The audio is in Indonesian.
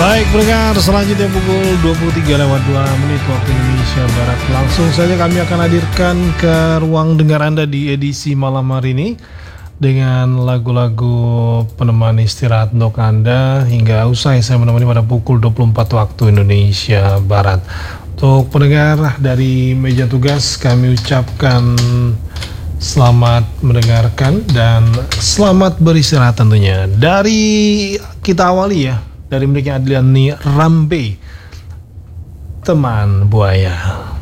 Baik pendengar, selanjutnya pukul 23:02 waktu Indonesia Barat. Langsung saja kami akan hadirkan ke ruang dengar Anda di edisi malam hari ini dengan lagu-lagu penemani istirahat untuk Anda hingga usai saya menemani pada pukul 24 waktu Indonesia Barat. Untuk pendengar dari meja tugas kami ucapkan selamat mendengarkan dan selamat beristirahat tentunya. Dari kita awali ya, dari miliknya Adliani Rambe, Teman Buaya.